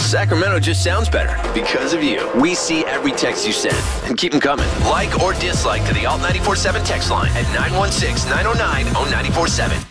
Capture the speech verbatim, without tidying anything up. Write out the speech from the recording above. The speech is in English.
Sacramento just sounds better because of you. We see every text you send and keep them coming. Like or dislike to the Alt nine four seven text line at nine one six, nine oh nine, oh nine four seven.